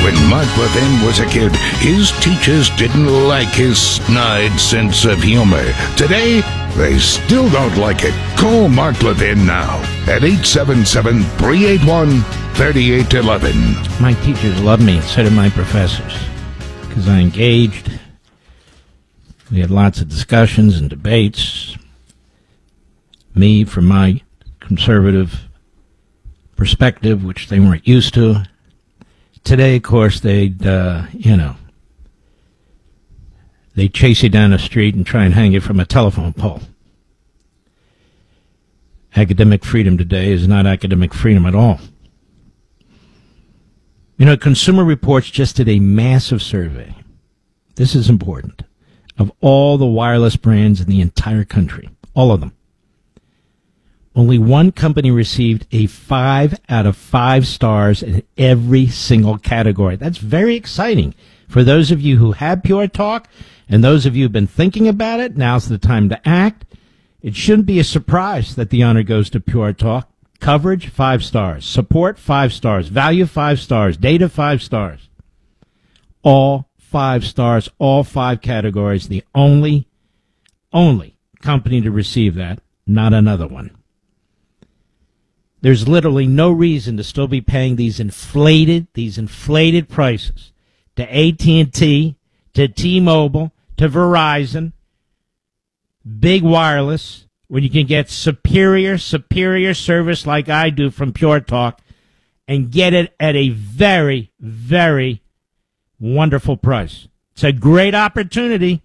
When Mark Levin was a kid, his teachers didn't like his snide sense of humor. Today, they still don't like it. Call Mark Levin now at 877-381-3811. My teachers love me, so did my professors, because I engaged. We had lots of discussions and debates. Me, from my conservative perspective, which they weren't used to. Today, of course, they'd chase you down the street and try and hang you from a telephone pole. Academic freedom today is not academic freedom at all. You know, Consumer Reports just did a massive survey. This is important. Of all the wireless brands in the entire country. All of them. Only one company received a 5 out of 5 stars in every single category. That's very exciting. For those of you who have Pure Talk, and those of you who have been thinking about it, now's the time to act. It shouldn't be a surprise that the honor goes to Pure Talk. Coverage, 5 stars. Support, 5 stars. Value, 5 stars. Data, 5 stars. All 5 stars, all 5 categories. The only company to receive that, not another one. There's literally no reason to still be paying these inflated prices to AT&T, to T-Mobile, to Verizon, big wireless, when you can get superior service like I do from Pure Talk and get it at a very, very wonderful price. It's a great opportunity.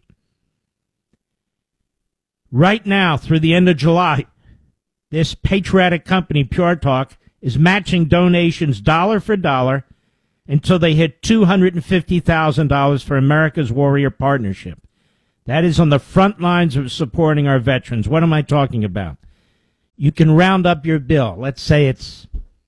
Right now, through the end of July, this patriotic company, Pure Talk, is matching donations dollar for dollar until they hit $250,000 for America's Warrior Partnership. That is on the front lines of supporting our veterans. What am I talking about? You can round up your bill. Let's say it's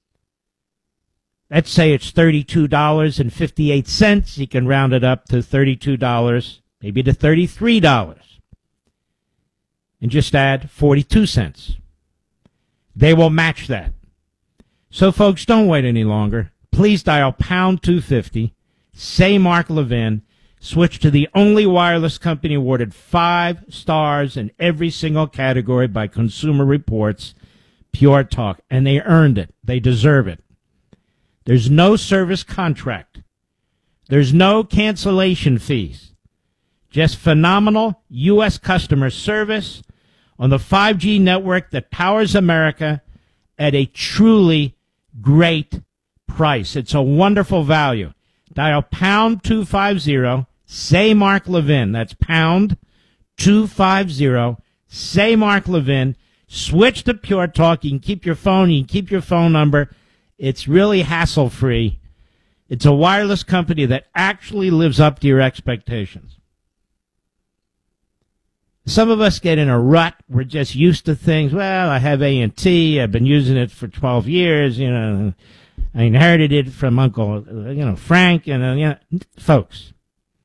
$32.58. You can round it up to $32, maybe to $33, and just add 42 cents. They will match that. So, folks, don't wait any longer. Please dial pound 250, say Mark Levin, switch to the only wireless company awarded 5 stars in every single category by Consumer Reports, Pure Talk, and they earned it. They deserve it. There's no service contract. There's no cancellation fees. Just phenomenal U.S. customer service on the 5G network that powers America at a truly great price. It's a wonderful value. Dial pound 250, say Mark Levin. That's pound 250, say Mark Levin. Switch to Pure Talk. You can keep your phone. You can keep your phone number. It's really hassle-free. It's a wireless company that actually lives up to your expectations. Some of us get in a rut. We're just used to things. Well, I have AT&T. I've been using it for 12 years. You know, I inherited it from Uncle, Frank. And folks,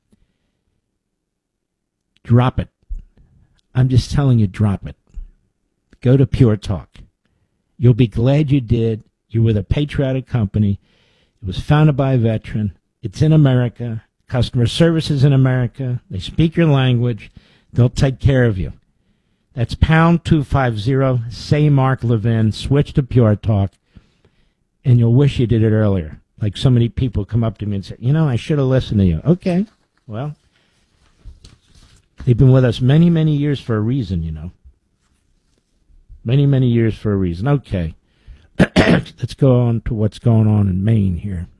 drop it. I'm just telling you, drop it. Go to Pure Talk. You'll be glad you did. You're with a patriotic company. It was founded by a veteran. It's in America. Customer service is in America. They speak your language. They'll take care of you. That's pound 250, say Mark Levin, switch to Pure Talk, and you'll wish you did it earlier. Like so many people come up to me and say, I should have listened to you. Okay, well, they've been with us many, many years for a reason, Many, many years for a reason. Okay, let's go on to what's going on in Maine here.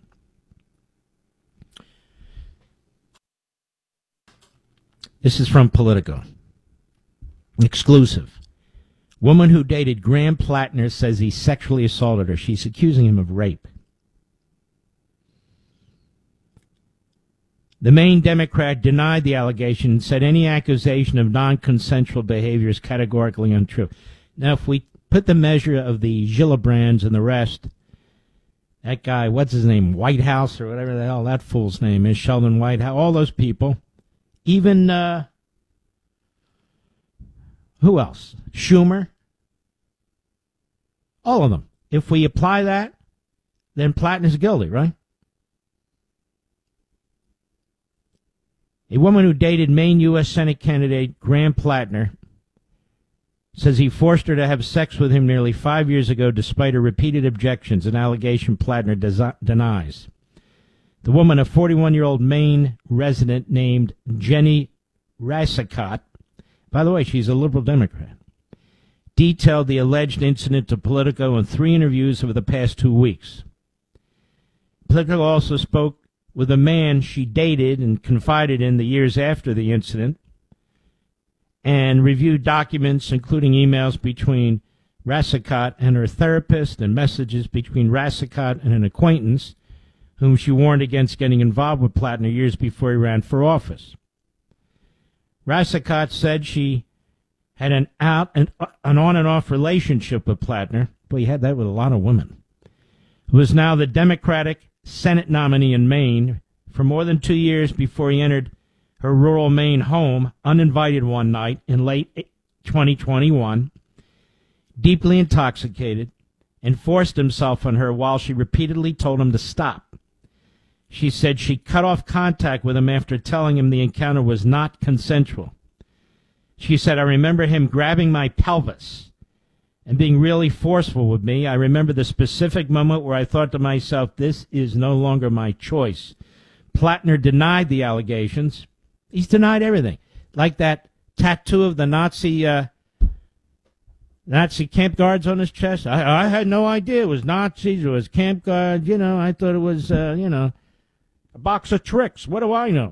This is from Politico. Exclusive. Woman who dated Graham Plattner says he sexually assaulted her. She's accusing him of rape. The Maine Democrat denied the allegation and said any accusation of non-consensual behavior is categorically untrue. Now, if we put the measure of the Gillibrands and the rest, that guy, what's his name, Whitehouse or whatever the hell that fool's name is, Sheldon Whitehouse, all those people, even, who else? Schumer. All of them. If we apply that, then Plattner's guilty, right? A woman who dated Maine U.S. Senate candidate Graham Plattner says he forced her to have sex with him nearly 5 years ago despite her repeated objections, an allegation Plattner denies. The woman, a 41-year-old Maine resident named Jenny Rassicot, by the way, she's a liberal Democrat, detailed the alleged incident to Politico in 3 interviews over the past 2 weeks. Politico also spoke with a man she dated and confided in the years after the incident and reviewed documents, including emails between Rassicot and her therapist and messages between Rassicot and an acquaintance whom she warned against getting involved with Plattner years before he ran for office. Rassicot said she had an on-and-off relationship with Plattner. Boy, he had that with a lot of women. Who is now the Democratic Senate nominee in Maine for more than 2 years before he entered her rural Maine home, uninvited one night in late 2021, deeply intoxicated, and forced himself on her while she repeatedly told him to stop. She said she cut off contact with him after telling him the encounter was not consensual. She said, I remember him grabbing my pelvis and being really forceful with me. I remember the specific moment where I thought to myself, this is no longer my choice. Plattner denied the allegations. He's denied everything. Like that tattoo of the Nazi camp guards on his chest. I had no idea it was Nazis. It was camp guards. I thought it was, a box of tricks. What do I know?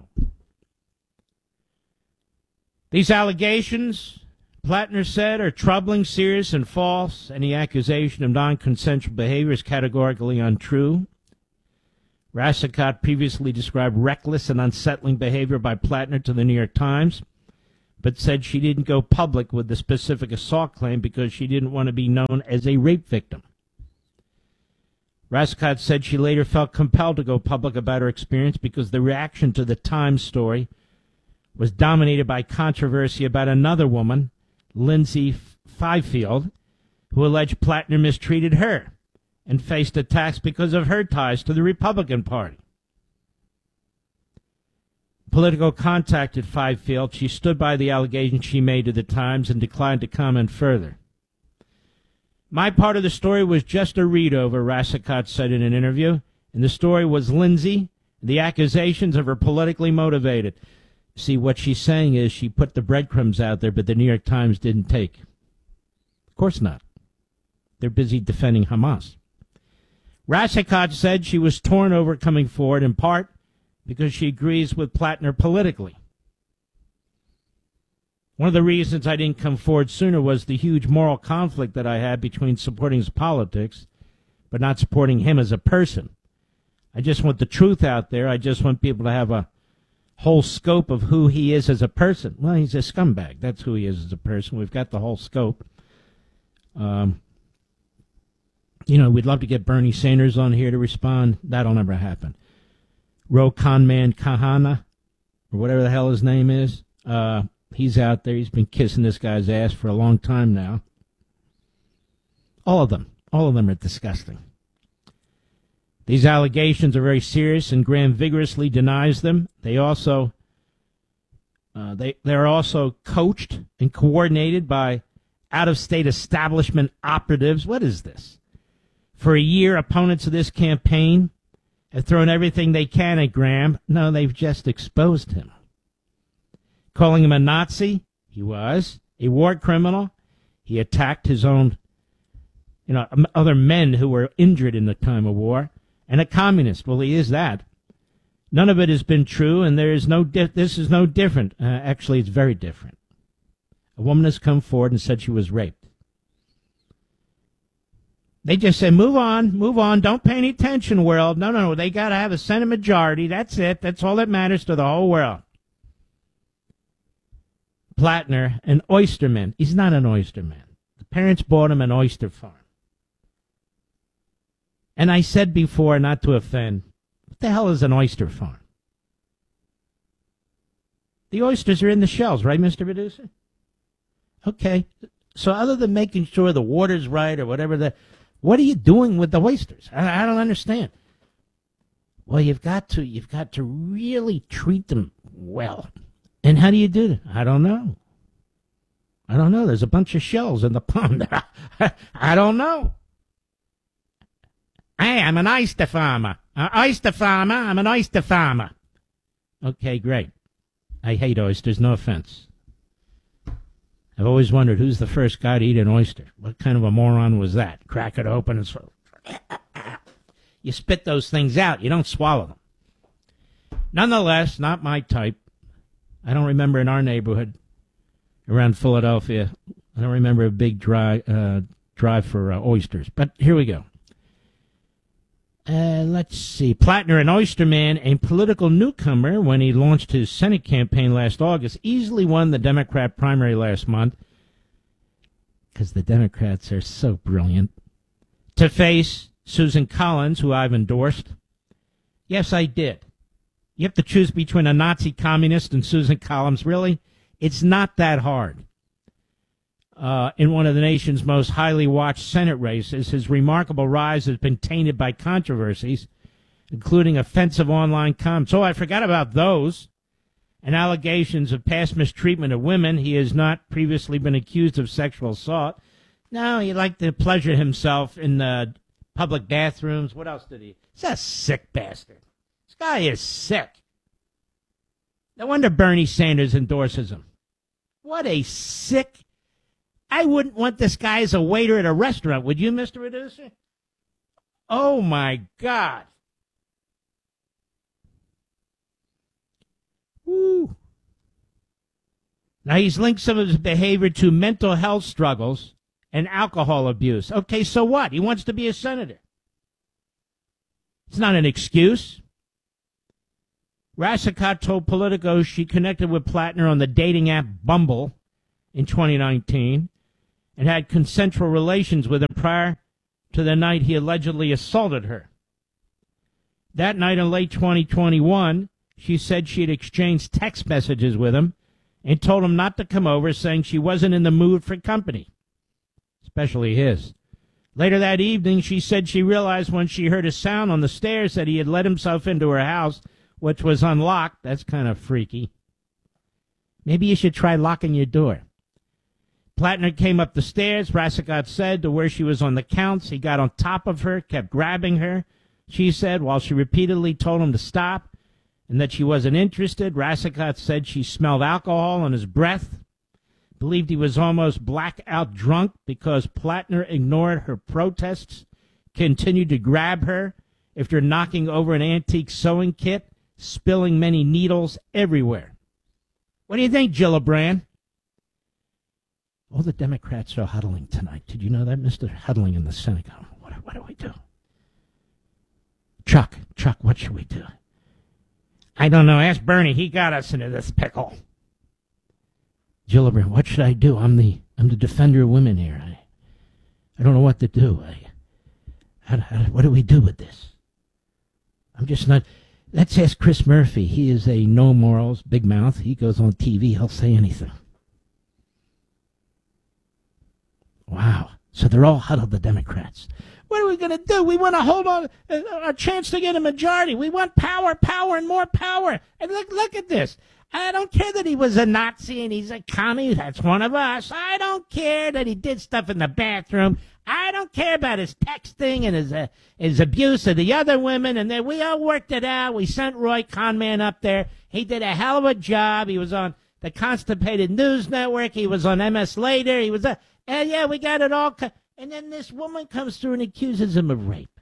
These allegations, Plattner said, are troubling, serious, and false. Any accusation of non-consensual behavior is categorically untrue. Rassicot previously described reckless and unsettling behavior by Plattner to the New York Times, but said she didn't go public with the specific assault claim because she didn't want to be known as a rape victim. Rassicot said she later felt compelled to go public about her experience because the reaction to the Times story was dominated by controversy about another woman, Lindsay Fifield, who alleged Plattner mistreated her and faced attacks because of her ties to the Republican Party. Politico contacted Fifield. She stood by the allegations she made to the Times and declined to comment further. My part of the story was just a read-over, Rassicot said in an interview, and the story was Lindsay. The accusations of her politically motivated. See, what she's saying is she put the breadcrumbs out there, but the New York Times didn't take. Of course not. They're busy defending Hamas. Rassicot said she was torn over coming forward, in part because she agrees with Plattner politically. One of the reasons I didn't come forward sooner was the huge moral conflict that I had between supporting his politics but not supporting him as a person. I just want the truth out there. I just want people to have a whole scope of who he is as a person. Well, he's a scumbag. That's who he is as a person. We've got the whole scope. We'd love to get Bernie Sanders on here to respond. That'll never happen. Ro Khanman Kahana, or whatever the hell his name is, he's out there. He's been kissing this guy's ass for a long time now. All of them are disgusting. These allegations are very serious, and Graham vigorously denies them. They're also coached and coordinated by out-of-state establishment operatives. What is this? For a year, opponents of this campaign have thrown everything they can at Graham. No, they've just exposed him. Calling him a Nazi, he was. A war criminal, he attacked his own, other men who were injured in the time of war. And a communist, well, he is that. None of it has been true, and this is no different. Actually, it's very different. A woman has come forward and said she was raped. They just say, move on, don't pay any attention, world. No, they got to have a Senate majority. That's it. That's all that matters to the whole world. Plattner, an oysterman. He's not an oysterman. The parents bought him an oyster farm. And I said before, not to offend, what the hell is an oyster farm? The oysters are in the shells, right, Mr. Producer? Okay. So other than making sure the water's right or whatever, what are you doing with the oysters? I don't understand. Well, you've got to really treat them well. And how do you do that? I don't know. There's a bunch of shells in the pond. I don't know. Hey, I'm an oyster farmer. I'm an oyster farmer. Okay, great. I hate oysters, no offense. I've always wondered who's the first guy to eat an oyster. What kind of a moron was that? Crack it open and sort of... You spit those things out. You don't swallow them. Nonetheless, not my type. I don't remember in our neighborhood around Philadelphia, I don't remember a big drive for oysters. But here we go. Let's see. Plattner, an oysterman, a political newcomer when he launched his Senate campaign last August, easily won the Democrat primary last month, because the Democrats are so brilliant, to face Susan Collins, who I've endorsed. Yes, I did. You have to choose between a Nazi communist and Susan Collins. Really? It's not that hard. In one of the nation's most highly watched Senate races, his remarkable rise has been tainted by controversies, including offensive online comments. Oh, I forgot about those. And allegations of past mistreatment of women. He has not previously been accused of sexual assault. No, he liked to pleasure himself in public bathrooms. What else did he? He's a sick bastard. This guy is sick. No wonder Bernie Sanders endorses him. What a sick... I wouldn't want this guy as a waiter at a restaurant, would you, Mr. Reducer? Oh, my God. Woo. Now, he's linked some of his behavior to mental health struggles and alcohol abuse. Okay, so what? He wants to be a senator. It's not an excuse. Rassicot told Politico she connected with Plattner on the dating app Bumble in 2019 and had consensual relations with him prior to the night he allegedly assaulted her. That night in late 2021, she said she had exchanged text messages with him and told him not to come over, saying she wasn't in the mood for company, especially his. Later that evening, she said she realized when she heard a sound on the stairs that he had let himself into her house, which was unlocked. That's kind of freaky. Maybe you should try locking your door. Plattner came up the stairs, Rassicot said, to where she was on the counts. He got on top of her, kept grabbing her, she said, while she repeatedly told him to stop and that she wasn't interested. Rassicot said she smelled alcohol on his breath, believed he was almost blackout drunk because Plattner ignored her protests, continued to grab her after knocking over an antique sewing kit, spilling many needles everywhere. What do you think, Gillibrand? All the Democrats are huddling tonight. Did you know that, Mr. Huddling in the Senate? What do we do? Chuck, what should we do? I don't know. Ask Bernie. He got us into this pickle. Gillibrand, what should I do? I'm the defender of women here. I don't know what to do. What do we do with this? I'm just not... Let's ask Chris Murphy. He is a no morals, big mouth. He goes on TV. He'll say anything. Wow. So they're all huddled, the Democrats. What are we going to do? We want to hold on a chance to get a majority. We want power, and more power. And look at this. I don't care that he was a Nazi and he's a commie. That's one of us. I don't care that he did stuff in the bathroom. I don't care about his texting and his abuse of the other women. And then we all worked it out. We sent Roy Conman up there. He did a hell of a job. He was on the Constipated News Network. He was on MS Later. He was and yeah, we got it all. And then this woman comes through and accuses him of rape.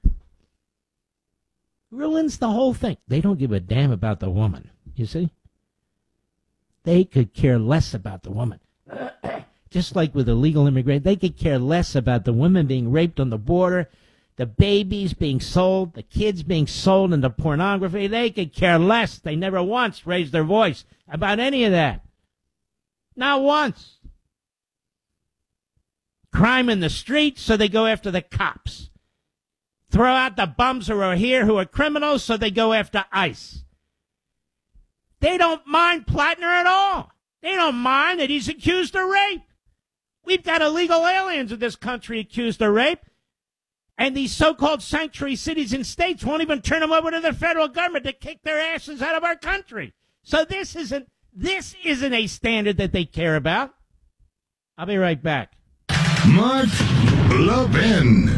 Ruins the whole thing. They don't give a damn about the woman, you see? They could care less about the woman. Just like with illegal immigration, they could care less about the women being raped on the border, the babies being sold, the kids being sold into pornography. They could care less. They never once raised their voice about any of that. Not once. Crime in the streets, so they go after the cops. Throw out the bums who are here who are criminals, so they go after ICE. They don't mind Plattner at all. They don't mind that he's accused of rape. We've got illegal aliens in this country accused of rape. And these so-called sanctuary cities and states won't even turn them over to the federal government to kick their asses out of our country. So this isn't a standard that they care about. I'll be right back. Mark Levin.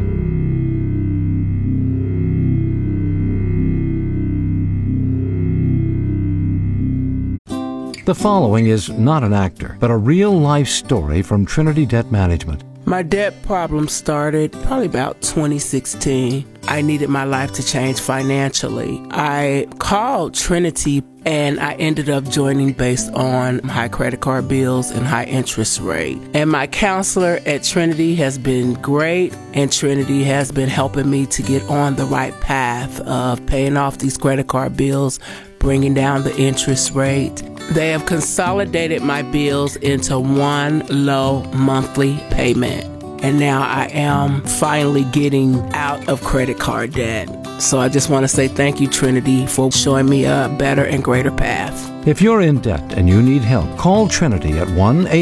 The following is not an actor, but a real-life story from Trinity Debt Management. My debt problem started probably about 2016. I needed my life to change financially. I called Trinity and I ended up joining based on high credit card bills and high interest rate. And my counselor at Trinity has been great, and Trinity has been helping me to get on the right path of paying off these credit card bills, bringing down the interest rate. They have consolidated my bills into one low monthly payment. And now I am finally getting out of credit card debt. So I just want to say thank you, Trinity, for showing me a better and greater path. If you're in debt and you need help, call Trinity at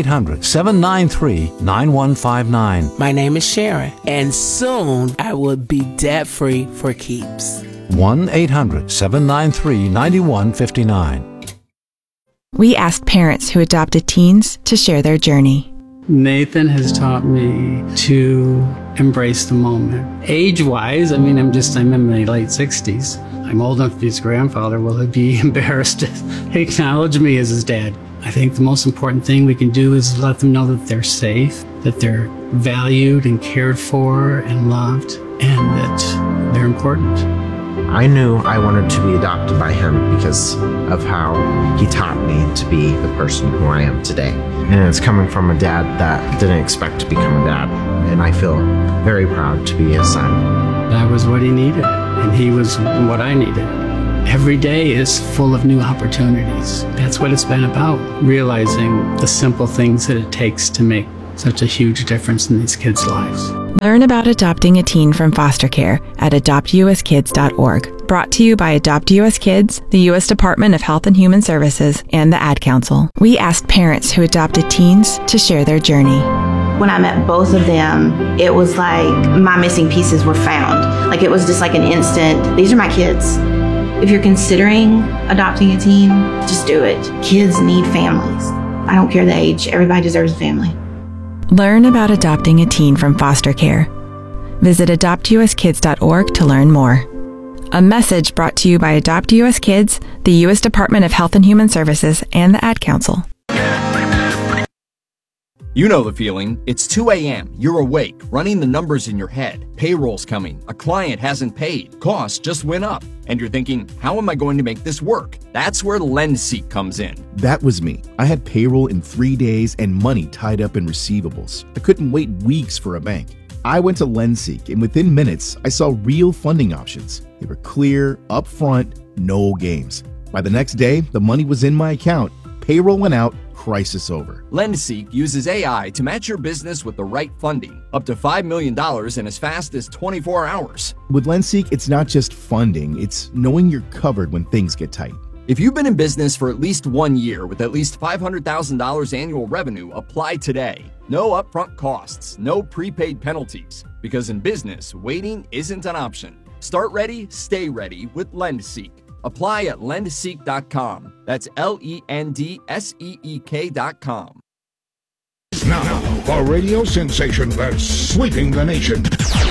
1-800-793-9159. My name is Sharon, and soon I will be debt-free for keeps. 1-800-793-9159. We asked parents who adopted teens to share their journey. Nathan has taught me to embrace the moment. Age-wise, I'm in my late 60s. I'm old enough to be his grandfather. Will he be embarrassed to acknowledge me as his dad? I think the most important thing we can do is let them know that they're safe, that they're valued and cared for and loved, and that they're important. I knew I wanted to be adopted by him because of how he taught me to be the person who I am today. And it's coming from a dad that didn't expect to become a dad. And I feel very proud to be his son. That was what he needed, and he was what I needed. Every day is full of new opportunities. That's what it's been about, realizing the simple things that it takes to make such a huge difference in these kids' lives. Learn about adopting a teen from foster care at adoptuskids.org. Brought to you by Adopt US Kids, the U.S. Department of Health and Human Services, and the Ad Council. We asked parents who adopted teens to share their journey. When I met both of them, it was like my missing pieces were found. Like it was just like an instant, these are my kids. If you're considering adopting a teen, just do it. Kids need families. I don't care the age, everybody deserves a family. Learn about adopting a teen from foster care. Visit adoptuskids.org to learn more. A message brought to you by Adopt US Kids, the U.S. Department of Health and Human Services, and the Ad Council. You know the feeling. It's 2 a.m. You're awake, running the numbers in your head. Payroll's coming. A client hasn't paid. Costs just went up. And you're thinking, how am I going to make this work? That's where LendSeek comes in. That was me. I had payroll in 3 days and money tied up in receivables. I couldn't wait weeks for a bank. I went to LendSeek, and within minutes, I saw real funding options. They were clear, upfront, no games. By the next day, the money was in my account. Payroll went out. Crisis over. LendSeek uses AI to match your business with the right funding, up to $5 million in as fast as 24 hours. With LendSeek, it's not just funding, it's knowing you're covered when things get tight. If you've been in business for at least 1 year with at least $500,000 annual revenue, apply today. No upfront costs, no prepaid penalties, because in business, waiting isn't an option. Start ready, stay ready with LendSeek. Apply at lendseek.com. That's LENDSEEK.com. Now, a radio sensation that's sweeping the nation.